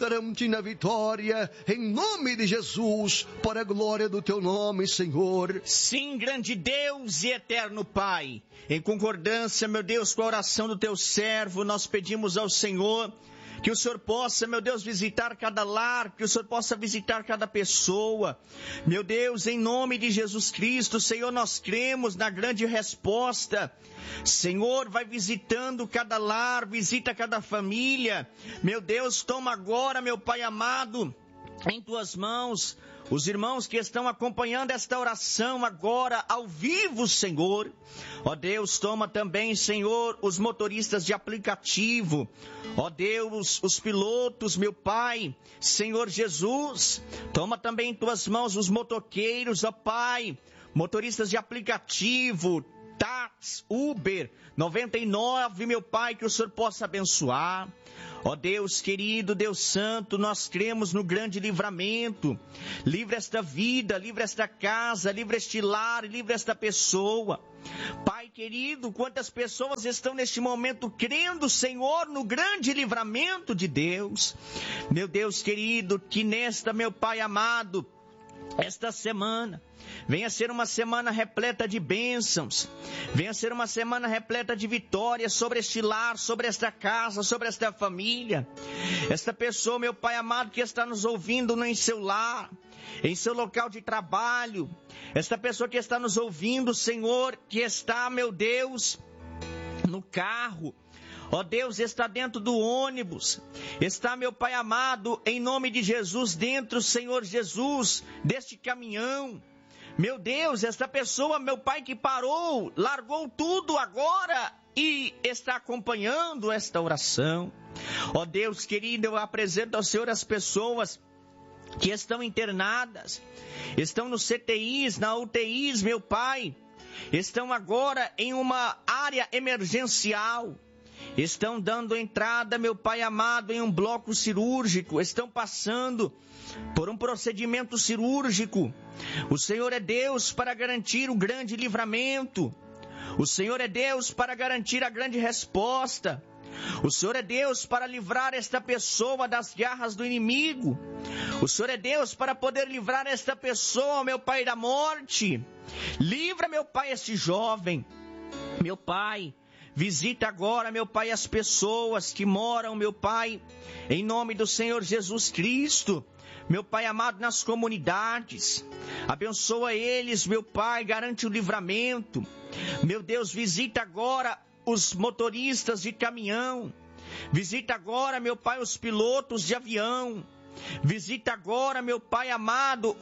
perante na vitória, em nome de Jesus, para a glória do teu nome, Senhor. Sim, grande Deus e eterno Pai, em concordância, meu Deus, com a oração do teu servo, nós pedimos ao Senhor que o Senhor possa, meu Deus, visitar cada lar, que o Senhor possa visitar cada pessoa. Meu Deus, em nome de Jesus Cristo, Senhor, nós cremos na grande resposta. Senhor, vai visitando cada lar, visita cada família. Meu Deus, toma agora, meu Pai amado, em tuas mãos, os irmãos que estão acompanhando esta oração agora ao vivo, Senhor. Ó Deus, toma também, Senhor, os motoristas de aplicativo. Ó Deus, os pilotos, meu Pai, Senhor Jesus. Toma também em tuas mãos os motoqueiros, ó Pai, motoristas de aplicativo, táxi, Uber, 99, meu Pai, que o Senhor possa abençoar. Ó Deus querido, Deus santo, nós cremos no grande livramento. Livra esta vida, livra esta casa, livra este lar, livra esta pessoa. Pai querido, quantas pessoas estão neste momento crendo, Senhor, no grande livramento de Deus. Meu Deus querido, que nesta, meu Pai amado, esta semana venha ser uma semana repleta de bênçãos, venha ser uma semana repleta de vitórias sobre este lar, sobre esta casa, sobre esta família. Esta pessoa, meu Pai amado, que está nos ouvindo em seu lar, em seu local de trabalho, esta pessoa que está nos ouvindo, Senhor, que está, meu Deus, no carro, ó Deus, está dentro do ônibus, está, meu Pai amado, em nome de Jesus, dentro, Senhor Jesus, deste caminhão. Meu Deus, esta pessoa, meu Pai, que parou, largou tudo agora e está acompanhando esta oração. Ó Deus querido, eu apresento ao Senhor as pessoas que estão internadas, estão no CTIs, na UTIs, meu Pai, estão agora em uma área emergencial. Estão dando entrada, meu Pai amado, em um bloco cirúrgico. Estão passando por um procedimento cirúrgico. O Senhor é Deus para garantir o grande livramento. O Senhor é Deus para garantir a grande resposta. O Senhor é Deus para livrar esta pessoa das garras do inimigo. O Senhor é Deus para poder livrar esta pessoa, meu Pai, da morte. Livra, meu Pai, este jovem. Meu Pai, visita agora, meu Pai, as pessoas que moram, meu Pai, em nome do Senhor Jesus Cristo, meu Pai amado, nas comunidades. Abençoa eles, meu Pai, garante o livramento. Meu Deus, visita agora os motoristas de caminhão. Visita agora, meu Pai, os pilotos de avião. Visita agora, meu Pai amado,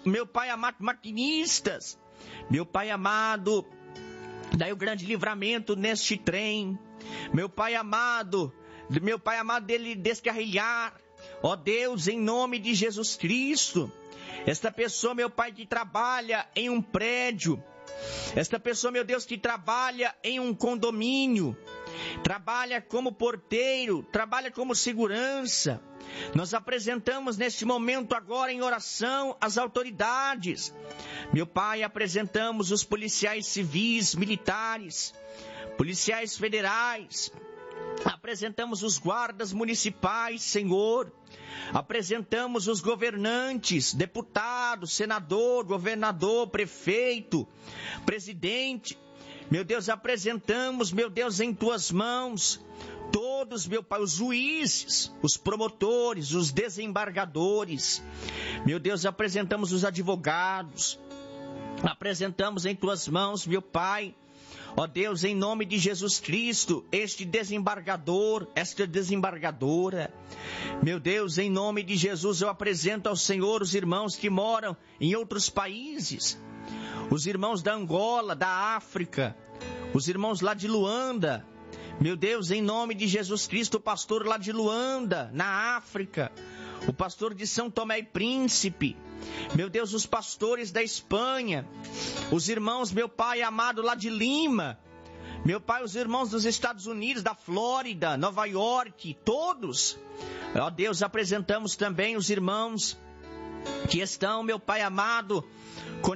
maquinistas. Meu Pai amado, dai o grande livramento neste trem. Meu Pai amado, dele descarrilhar. Ó Deus, em nome de Jesus Cristo. Esta pessoa, meu Pai, que trabalha em um prédio. Esta pessoa, meu Deus, que trabalha em um condomínio. Trabalha como porteiro, trabalha como segurança. Nós apresentamos neste momento agora em oração as autoridades. Meu Pai, apresentamos os policiais civis, militares, policiais federais. Apresentamos os guardas municipais, Senhor. Apresentamos os governantes, deputados, senador, governador, prefeito, presidente. Meu Deus, apresentamos, meu Deus, em tuas mãos todos, meu Pai, os juízes, os promotores, os desembargadores. Meu Deus, apresentamos os advogados. Apresentamos em tuas mãos, meu Pai, ó Deus, em nome de Jesus Cristo, este desembargador, esta desembargadora. Meu Deus, em nome de Jesus, eu apresento ao Senhor os irmãos que moram em outros países. Os irmãos da Angola, da África, os irmãos lá de Luanda. Meu Deus, em nome de Jesus Cristo, o pastor lá de Luanda, na África. O pastor de São Tomé e Príncipe. Meu Deus, os pastores da Espanha. Os irmãos, meu Pai amado, lá de Lima. Meu Pai, os irmãos dos Estados Unidos, da Flórida, Nova York, todos. Ó Deus, apresentamos também os irmãos que estão, meu Pai amado,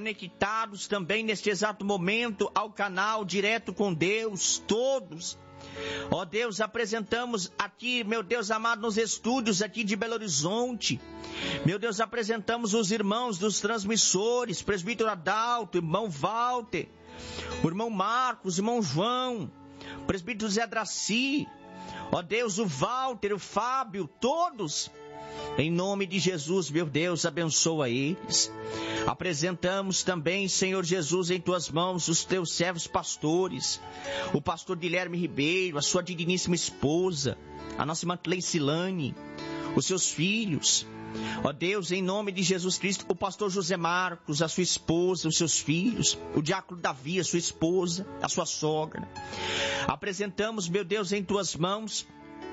conectados também neste exato momento ao canal Direto com Deus, todos. Ó Deus, apresentamos aqui, meu Deus amado, nos estúdios aqui de Belo Horizonte. Meu Deus, apresentamos os irmãos dos transmissores, presbítero Adalto, irmão Walter, o irmão Marcos, o irmão João, o presbítero Zé Draci. Ó Deus, o Walter, o Fábio, todos. Em nome de Jesus, meu Deus, abençoa eles. Apresentamos também, Senhor Jesus, em tuas mãos os teus servos pastores, o pastor Guilherme Ribeiro, a sua digníssima esposa, a nossa irmã Cleicilane, os seus filhos. Ó Deus, em nome de Jesus Cristo, o pastor José Marcos, a sua esposa, os seus filhos, o diácono Davi, a sua esposa, a sua sogra. Apresentamos, meu Deus, em tuas mãos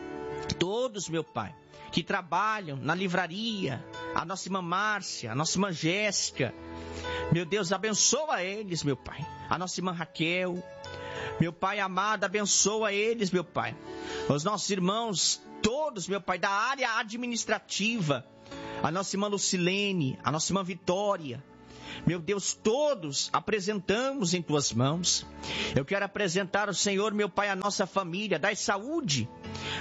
todos, meu Pai, que trabalham na livraria, a nossa irmã Márcia, a nossa irmã Jéssica. Meu Deus, abençoa eles, meu Pai. A nossa irmã Raquel, meu Pai amado, abençoa eles, meu Pai. Os nossos irmãos, todos, meu Pai, da área administrativa, a nossa irmã Lucilene, a nossa irmã Vitória. Meu Deus, todos apresentamos em tuas mãos. Eu quero apresentar ao Senhor, meu Pai, a nossa família. Dai saúde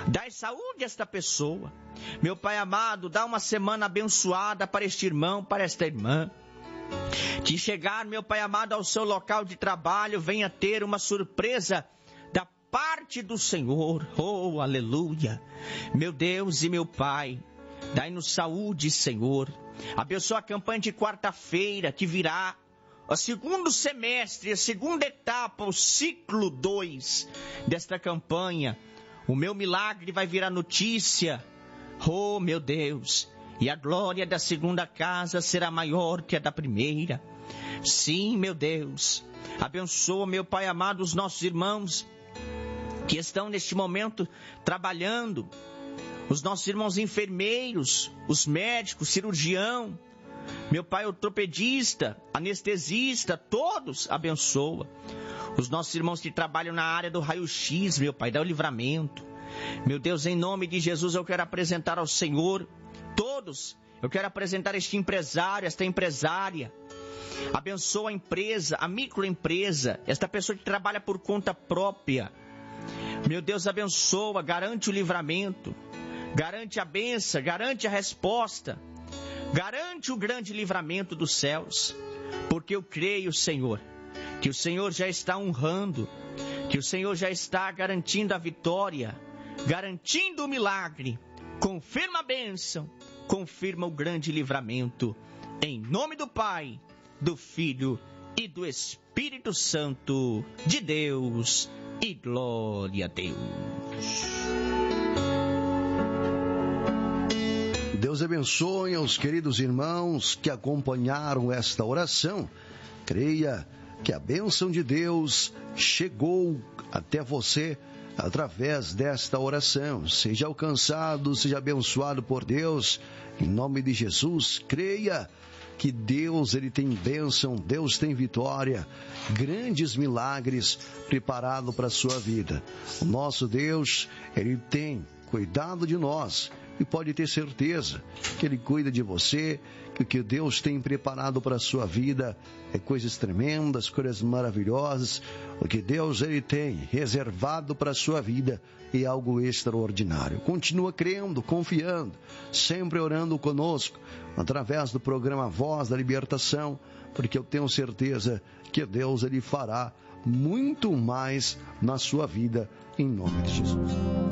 a esta pessoa. Meu Pai amado, dá uma semana abençoada para este irmão, para esta irmã. Que chegar, meu Pai amado, ao seu local de trabalho, venha ter uma surpresa da parte do Senhor. Oh, aleluia. Meu Deus e meu Pai, dai-nos saúde, Senhor. Abençoa a campanha de quarta-feira que virá, o segundo semestre, a segunda etapa, o ciclo 2 desta campanha. O meu milagre vai virar notícia. Oh, meu Deus! E a glória da segunda casa será maior que a da primeira. Sim, meu Deus. Abençoa, meu Pai amado, os nossos irmãos que estão neste momento trabalhando. Os nossos irmãos enfermeiros, os médicos, cirurgião, meu Pai, ortopedista, anestesista, todos abençoa. Os nossos irmãos que trabalham na área do raio-x, meu Pai, dá o livramento. Meu Deus, em nome de Jesus, eu quero apresentar ao Senhor todos. Eu quero apresentar este empresário, esta empresária. Abençoa a empresa, a microempresa, esta pessoa que trabalha por conta própria. Meu Deus, abençoa, garante o livramento. Garante a bênção, garante a resposta, garante o grande livramento dos céus, porque eu creio, Senhor, que o Senhor já está honrando, que o Senhor já está garantindo a vitória, garantindo o milagre. Confirma a bênção, confirma o grande livramento, em nome do Pai, do Filho e do Espírito Santo de Deus, e glória a Deus. Deus abençoe aos queridos irmãos que acompanharam esta oração. Creia que a bênção de Deus chegou até você através desta oração. Seja alcançado, seja abençoado por Deus. Em nome de Jesus, creia que Deus, Ele tem bênção, Deus tem vitória, grandes milagres preparados para a sua vida. O nosso Deus, Ele tem cuidado de nós. E pode ter certeza que Ele cuida de você, que o que Deus tem preparado para a sua vida é coisas tremendas, coisas maravilhosas. O que Deus Ele tem reservado para a sua vida é algo extraordinário. Continua crendo, confiando, sempre orando conosco, através do programa Voz da Libertação, porque eu tenho certeza que Deus Ele fará muito mais na sua vida, em nome de Jesus.